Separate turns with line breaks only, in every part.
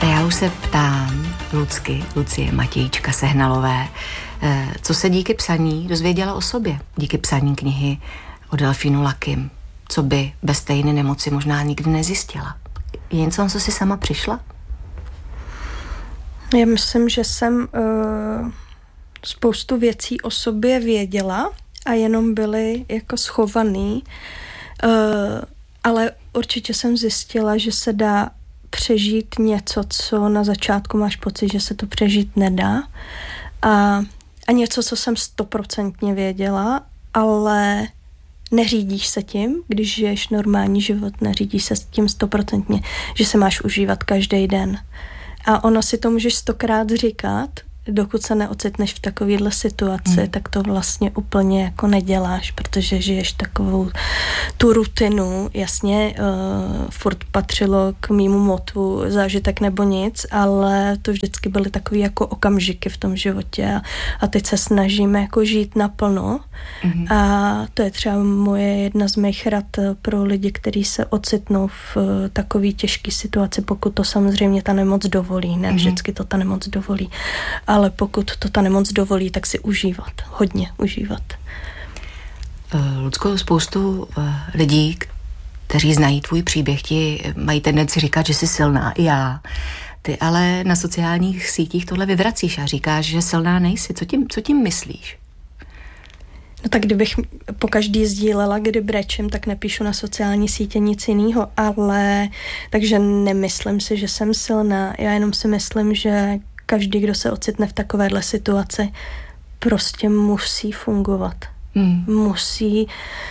A já už se ptám Lucie Matějčka Sehnalové, co se díky psaní dozvěděla o sobě, díky psaní knihy o delfínu Lakym, co by bez stejné nemoci možná nikdy nezjistila. Je něco, na co jsi sama přišla?
Já myslím, že jsem spoustu věcí o sobě věděla a jenom byly jako schovaný, ale určitě jsem zjistila, že se dá přežít něco, co na začátku máš pocit, že se to přežít nedá. A něco, co jsem 100% věděla, ale neřídíš se tím, když žiješ normální život, neřídíš se tím 100%, že se máš užívat každý den. A ono si to můžeš 100krát říkat, dokud se neocitneš v takovéhle situaci, tak to vlastně úplně jako neděláš, protože žiješ takovou tu rutinu. Jasně, furt patřilo k mému motu zážitek nebo nic, ale to vždycky byly takový jako okamžiky v tom životě a teď se snažíme jako žít naplno. A to je třeba jedna z mých rad pro lidi, kteří se ocitnou v takové těžké situaci, pokud to samozřejmě ta nemoc dovolí. Ne vždycky to ta nemoc dovolí. Ale pokud to ta nemoc dovolí, tak si užívat. Hodně užívat.
Lucko, spoustu lidí, kteří znají tvůj příběh, ti mají tendenci říkat, že jsi silná, i já. Ty ale na sociálních sítích tohle vyvracíš a říkáš, že silná nejsi. Co tím myslíš?
No tak kdybych po každý sdílela, kdy brečím, tak nepíšu na sociální sítě nic jiného, ale takže nemyslím si, že jsem silná. Já jenom si myslím, že každý, kdo se ocitne v takovéhle situaci, prostě musí fungovat. Musí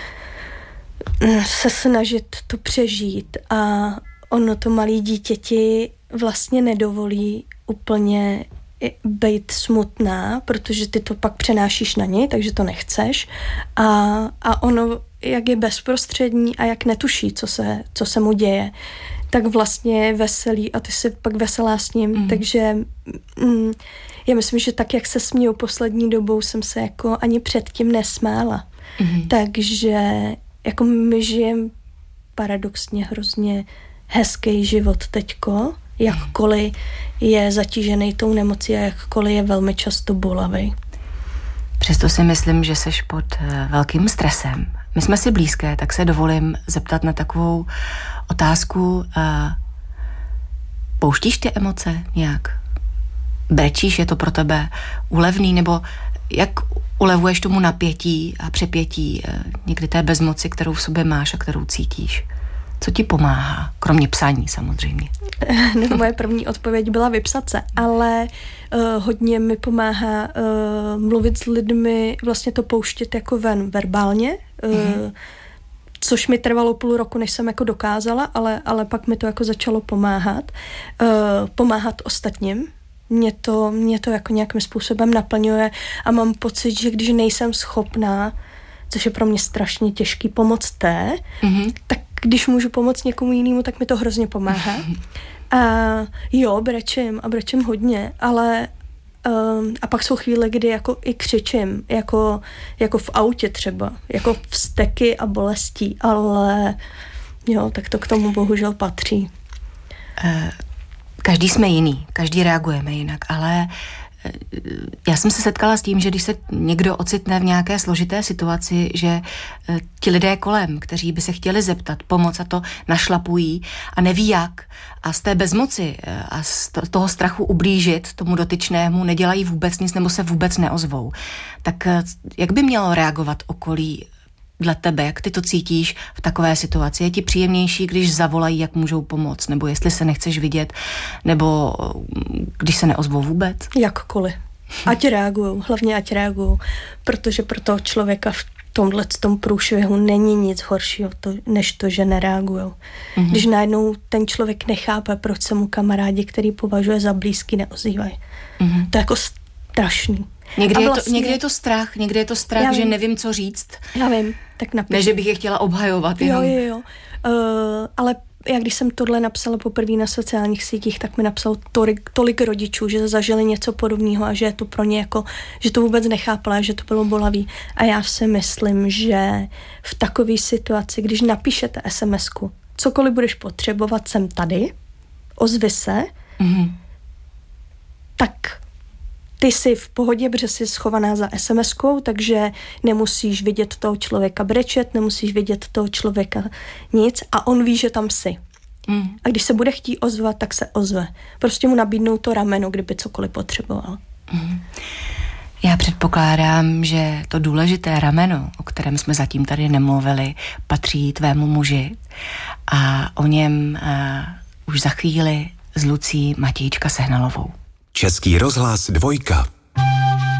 se snažit to přežít a ono to malý dítěti vlastně nedovolí úplně být smutná, protože ty to pak přenášíš na něj, takže to nechceš a ono, jak je bezprostřední a jak netuší, co se mu děje, tak vlastně je veselý a ty jsi pak veselá s ním, takže já myslím, že tak, jak se směju poslední dobou, jsem se jako ani předtím nesmála. Takže jako my žijeme paradoxně hrozně hezký život teďko, jakkoliv je zatížený tou nemocí a jakkoliv je velmi často bolavý.
Přesto si myslím, že seš pod velkým stresem. My jsme si blízké, tak se dovolím zeptat na takovou otázku. Pouštíš ty emoce nějak? Brečíš, je to pro tebe úlevný? Nebo jak ulevuješ tomu napětí a přepětí někdy té bezmoci, kterou v sobě máš a kterou cítíš? Co ti pomáhá? Kromě psaní samozřejmě.
Moje první odpověď byla vypsat se, ale hodně mi pomáhá mluvit s lidmi, vlastně to pouštět jako ven verbálně, což mi trvalo 0,5 roku, než jsem jako dokázala, ale pak mi to jako začalo pomáhat. Pomáhat ostatním. Mě to jako nějakým způsobem naplňuje a mám pocit, že když nejsem schopná, což je pro mě strašně těžký, pomoct tak když můžu pomoct někomu jinému, tak mi to hrozně pomáhá. A jo, brečím hodně, ale a pak jsou chvíle, kdy jako i křičím, jako v autě třeba, jako vzteky a bolestí, ale jo, tak to k tomu bohužel patří.
Každý jsme jiný, každý reagujeme jinak, ale já jsem se setkala s tím, že když se někdo ocitne v nějaké složité situaci, že ti lidé kolem, kteří by se chtěli zeptat, pomoct a to našlapují a neví jak a z té bezmoci a z toho strachu ublížit tomu dotyčnému nedělají vůbec nic nebo se vůbec neozvou. Tak jak by mělo reagovat okolí dle tebe, jak ty to cítíš v takové situaci? Je ti příjemnější, když zavolají, jak můžou pomoct, nebo jestli se nechceš vidět, nebo když se neozvou vůbec?
Jakkoliv. Ať reagujou, hlavně ať reagujou, protože pro toho člověka v tomhletom průšvihu není nic horšího, než to, že nereagujou. Když najednou ten člověk nechápe, proč se mu kamarádi, který považuje za blízký, neozývají. To je jako strašný.
Někdy je to strach, že nevím, co říct.
Já vím, tak napiš.
Ne, že bych je chtěla obhajovat.
Jo. Ale já když jsem tohle napsala poprvé na sociálních sítích, tak mi napsalo tolik rodičů, že zažili něco podobného a že je to pro ně jako, že to vůbec nechápala, že to bylo bolavý. A já si myslím, že v takové situaci, když napíšete SMS-ku, cokoliv budeš potřebovat, jsem tady, ozvi se, tak ty jsi v pohodě, protože jsi schovaná za SMS-kou, takže nemusíš vidět toho člověka brečet, nemusíš vidět toho člověka nic a on ví, že tam jsi. A když se bude chtít ozvat, tak se ozve. Prostě mu nabídnou to rameno, kdyby cokoliv potřeboval.
Já předpokládám, že to důležité rameno, o kterém jsme zatím tady nemluvili, patří tvému muži a o něm už za chvíli s Lucí Matějčka Sehnalovou.
Český rozhlas 2.